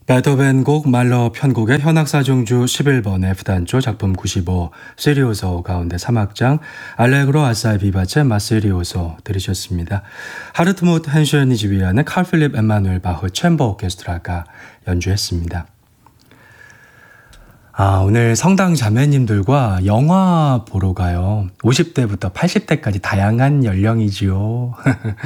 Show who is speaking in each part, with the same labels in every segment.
Speaker 1: 베토벤 곡 말러 편곡의 현악사중주 11번 F단조 작품 95 시리오소 가운데 3악장 알레그로 아사이 비바체 마시리오소 들으셨습니다. 하르트무트 헨슈엔이 지휘하는 칼 필립 엠마누엘 바흐 챔버 오케스트라가 연주했습니다. 오늘 성당 자매님들과 영화 보러 가요. 50대부터 80대까지 다양한 연령이지요.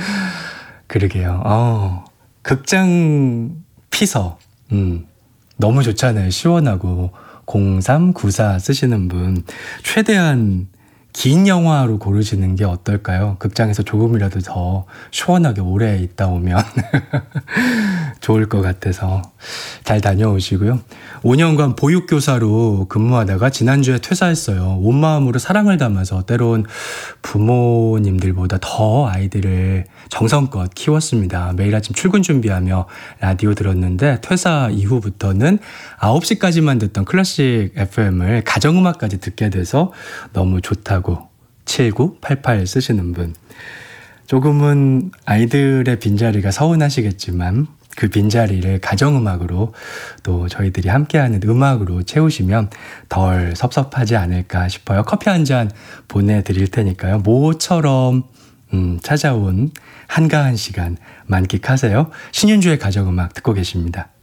Speaker 1: 그러게요. 극장 피서 너무 좋잖아요. 시원하고 0394 쓰시는 분 최대한 긴 영화로 고르시는 게 어떨까요? 극장에서 조금이라도 더 시원하게 오래 있다 오면 좋을 것 같아서 잘 다녀오시고요. 5년간 보육교사로 근무하다가 지난주에 퇴사했어요. 온 마음으로 사랑을 담아서 때론 부모님들보다 더 아이들을 정성껏 키웠습니다. 매일 아침 출근 준비하며 라디오 들었는데 퇴사 이후부터는 9시까지만 듣던 클래식 FM을 가정음악까지 듣게 돼서 너무 좋다고 7988 쓰시는 분. 조금은 아이들의 빈자리가 서운하시겠지만 그 빈자리를 가정음악으로 또 저희들이 함께하는 음악으로 채우시면 덜 섭섭하지 않을까 싶어요. 커피 한 잔 보내드릴 테니까요. 모처럼 찾아온 한가한 시간 만끽하세요. 신윤주의 가정음악 듣고 계십니다.